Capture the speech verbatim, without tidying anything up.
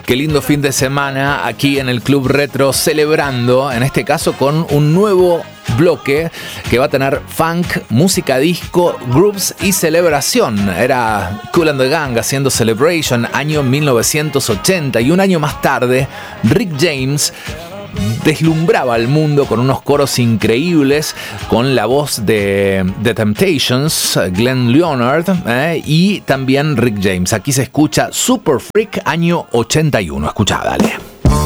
Qué lindo fin de semana aquí en el Club Retro, celebrando, en este caso con un nuevo bloque que va a tener funk, música disco, grooves y celebración. Era Kool and the Gang haciendo Celebration, año mil novecientos ochenta, y un año más tarde Rick James deslumbraba al mundo con unos coros increíbles, con la voz de The Temptations, Glenn Leonard, eh, y también Rick James. Aquí se escucha Super Freak, año ochenta y uno. Escuchá, dale.